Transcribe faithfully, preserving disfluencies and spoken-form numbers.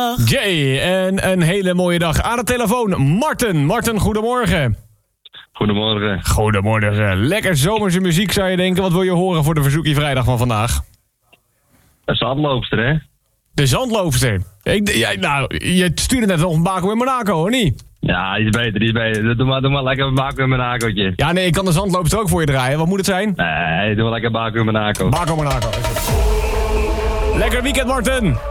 Jay, en een hele mooie dag. Aan de telefoon, Marten. Marten, goedemorgen. Goedemorgen. Goedemorgen. Lekker zomerse muziek zou je denken. Wat wil je horen voor de verzoekie vrijdag van vandaag? Een zandloopster, hè? De zandloopster. Ik, ja, nou, je stuurde net nog een Baco in Monaco, hoor niet? Ja, die is beter, die is beter. Doe maar, doe maar lekker een Baco in Monacootje. Ja, nee, ik kan de zandloopster ook voor je draaien. Wat moet het zijn? Nee, doe maar lekker Baco in Monaco. Baco Monaco. Lekker weekend, Marten.